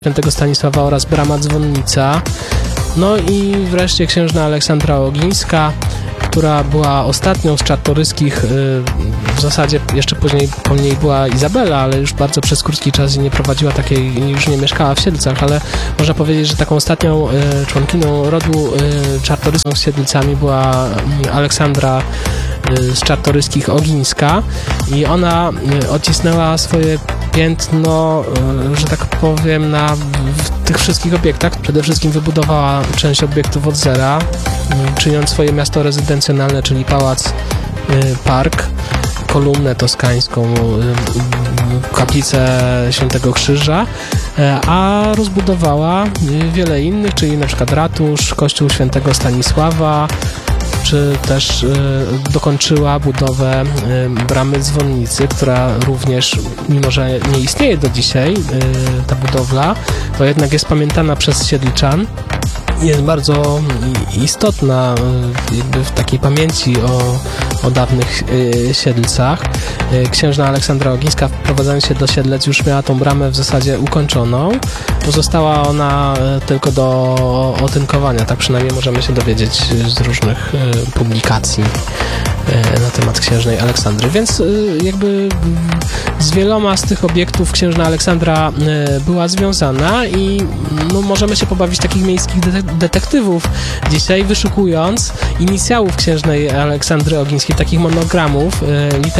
Świętego Stanisława oraz brama dzwonnica. No i wreszcie księżna Aleksandra Ogińska, która była ostatnią z Czartoryskich, w zasadzie jeszcze później po niej była Izabela, ale już bardzo przez krótki czas nie prowadziła takiej, już nie mieszkała w Siedlcach, ale można powiedzieć, że taką ostatnią członkinią rodu Czartoryskich z Siedlcami była Aleksandra z Czartoryskich Ogińska i ona odcisnęła swoje piętno, że tak powiem, w tych wszystkich obiektach. Przede wszystkim wybudowała część obiektów od zera, czyniąc swoje miasto rezydencjonalne, czyli pałac, park, kolumnę toskańską, kaplicę Świętego Krzyża, a rozbudowała wiele innych, czyli na przykład ratusz, kościół Świętego Stanisława, czy też dokończyła budowę bramy dzwonnicy, która również, mimo że nie istnieje do dzisiaj ta budowla, to jednak jest pamiętana przez Siedlczan. Jest bardzo istotna jakby w takiej pamięci o dawnych Siedlcach. Księżna Aleksandra Ogińska, wprowadzając się do Siedlec, już miała tą bramę w zasadzie ukończoną. Pozostała ona tylko do otynkowania, tak przynajmniej możemy się dowiedzieć z różnych publikacji na temat księżnej Aleksandry. Więc jakby z wieloma z tych obiektów księżna Aleksandra była związana i no, możemy się pobawić takich miejskich detektywów dzisiaj, wyszukując inicjałów księżnej Aleksandry Ogińskiej, takich monogramów literalnych,